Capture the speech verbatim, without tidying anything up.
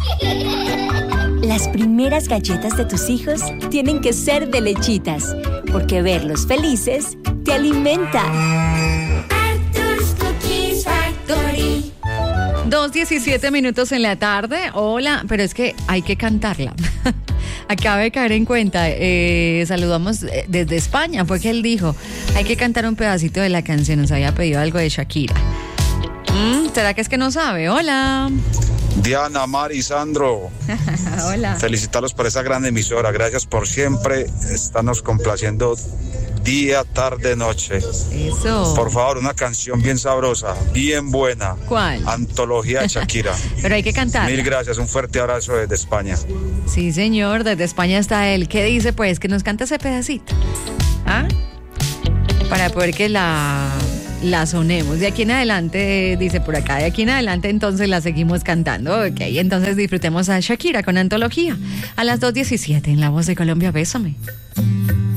Las primeras galletas de tus hijos tienen que ser de Lechitas, porque verlos felices te alimenta. Arthur's Cookies Factory. dos diecisiete minutos en la tarde. Hola, pero es que hay que cantarla. Acaba de caer en cuenta. Eh, saludamos desde España. Fue que él dijo, hay que cantar un pedacito de la canción. Nos había pedido algo de Shakira. ¿Mm? ¿Será que es que no sabe? Hola. Diana, Mari, Sandro. Hola. Felicitarlos por esa gran emisora. Gracias por siempre estarnos complaciendo día, tarde, noche. Eso. Por favor, una canción bien sabrosa, bien buena. ¿Cuál? Antología de Shakira. Pero hay que cantar. Mil gracias, un fuerte abrazo desde España. Sí, señor, desde España está él. ¿Qué dice, pues? Que nos canta ese pedacito. ¿Ah? Para poder que la, la sonemos. De aquí en adelante, dice por acá, de aquí en adelante entonces la seguimos cantando. Ok, entonces disfrutemos a Shakira con Antología. A las dos diecisiete en La Voz de Colombia, bésame.